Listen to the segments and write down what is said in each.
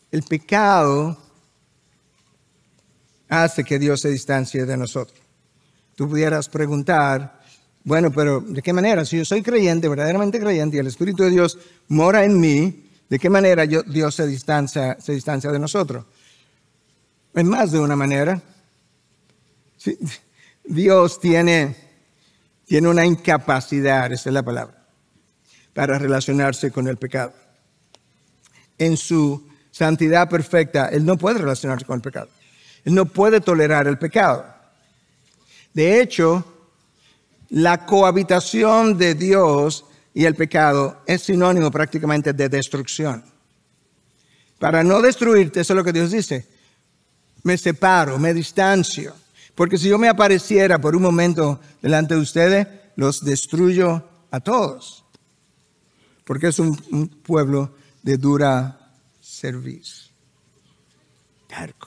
El pecado hace que Dios se distancie de nosotros. Tú pudieras preguntar, bueno, pero ¿de qué manera? Si yo soy creyente, verdaderamente creyente, y el Espíritu de Dios mora en mí, ¿de qué manera Dios se distancia de nosotros? En más de una manera. Sí, Dios tiene una incapacidad, esa es la palabra, para relacionarse con el pecado. En su santidad perfecta, Él no puede relacionarse con el pecado. Él no puede tolerar el pecado. De hecho, la cohabitación de Dios y el pecado es sinónimo prácticamente de destrucción. Para no destruirte, eso es lo que Dios dice. Me separo, me distancio. Porque si yo me apareciera por un momento delante de ustedes, los destruyo a todos. Porque es un pueblo de dura cerviz. Terco.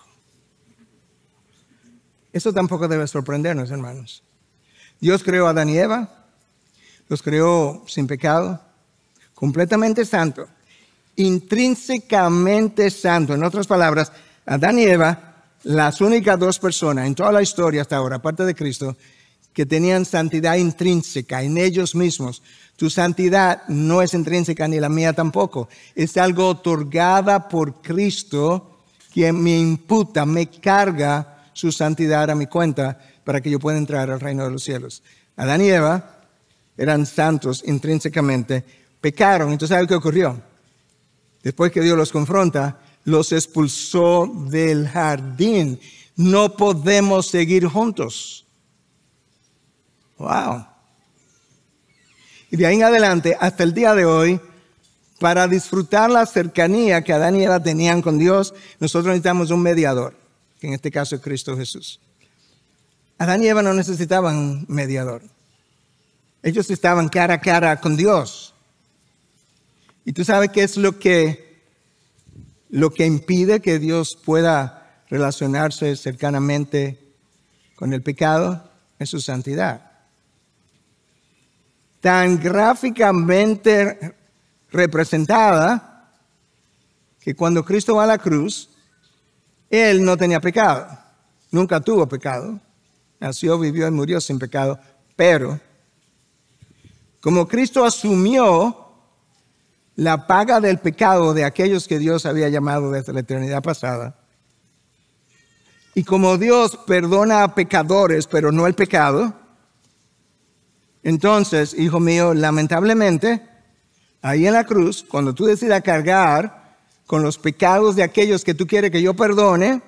Eso tampoco debe sorprendernos, hermanos. Dios creó a Adán y Eva, los creó sin pecado, completamente santo, intrínsecamente santo. En otras palabras, Adán y Eva, las únicas dos personas en toda la historia hasta ahora, aparte de Cristo, que tenían santidad intrínseca en ellos mismos. Tu santidad no es intrínseca ni la mía tampoco. Es algo otorgada por Cristo, quien me imputa, me carga su santidad a mi cuenta para que yo pueda entrar al reino de los cielos. Adán y Eva eran santos intrínsecamente, pecaron. Entonces, ¿sabe qué ocurrió? Después que Dios los confronta, los expulsó del jardín. No podemos seguir juntos. Wow. Y de ahí en adelante, hasta el día de hoy, para disfrutar la cercanía que Adán y Eva tenían con Dios, nosotros necesitamos un mediador, que en este caso es Cristo Jesús. Adán y Eva no necesitaban un mediador. Ellos estaban cara a cara con Dios. ¿Y tú sabes qué es lo que impide que Dios pueda relacionarse cercanamente con el pecado? Es su santidad. Tan gráficamente representada que cuando Cristo va a la cruz, Él no tenía pecado, nunca tuvo pecado, nació, vivió y murió sin pecado, pero como Cristo asumió la paga del pecado de aquellos que Dios había llamado desde la eternidad pasada, y como Dios perdona a pecadores, pero no el pecado, entonces, hijo mío, lamentablemente, ahí en la cruz, cuando tú decidas cargar con los pecados de aquellos que tú quieres que yo perdone,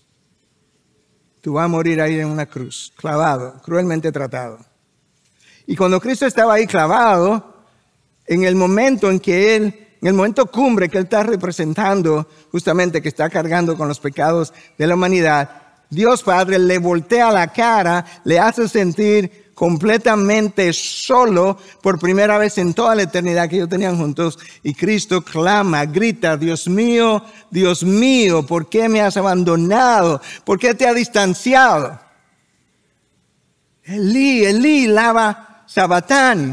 tú vas a morir ahí en una cruz, clavado, cruelmente tratado. Y cuando Cristo estaba ahí clavado, en el momento en que en el momento cumbre que Él está representando, justamente que está cargando con los pecados de la humanidad, Dios Padre le voltea la cara, le hace sentir completamente solo por primera vez en toda la eternidad que ellos tenían juntos. Y Cristo clama, grita, Dios mío, ¿por qué me has abandonado? ¿Por qué te has distanciado? Elí, Elí, lama sabachthani.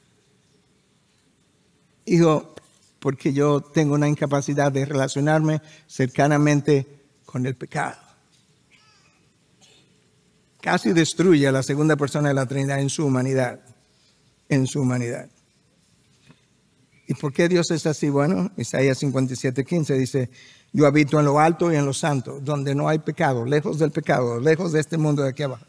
Dijo, porque yo tengo una incapacidad de relacionarme cercanamente con el pecado. Casi destruye a la segunda persona de la Trinidad en su humanidad. En su humanidad. ¿Y por qué Dios es así? Bueno, Isaías 57:15 dice, yo habito en lo alto y en lo santo, donde no hay pecado, lejos del pecado, lejos de este mundo de aquí abajo.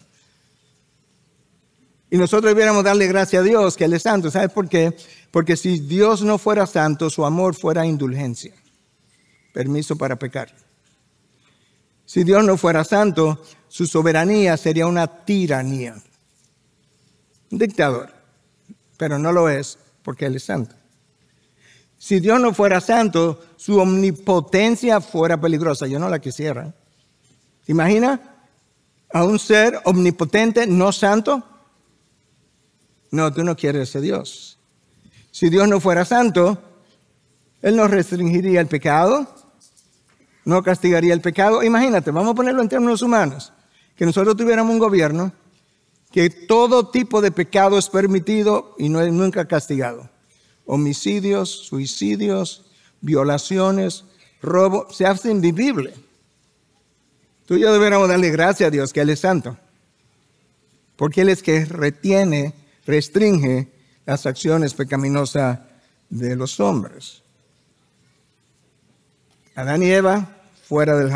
Y nosotros debiéramos darle gracias a Dios que Él es santo. ¿Sabes por qué? Porque si Dios no fuera santo, su amor fuera indulgencia, permiso para pecar. Si Dios no fuera santo, su soberanía sería una tiranía. Un dictador. Pero no lo es porque Él es santo. Si Dios no fuera santo, su omnipotencia fuera peligrosa. Yo no la quisiera. ¿Te imaginas a un ser omnipotente no santo? No, tú no quieres ese Dios. Si Dios no fuera santo, Él no restringiría el pecado, no castigaría el pecado. Imagínate, vamos a ponerlo en términos humanos, que nosotros tuviéramos un gobierno que todo tipo de pecado es permitido y no es nunca castigado. Homicidios, suicidios, violaciones, robo, se hace invivible. Tú y yo deberíamos darle gracias a Dios que Él es santo, porque Él es que restringe las acciones pecaminosas de los hombres. Adán y Eva fuera del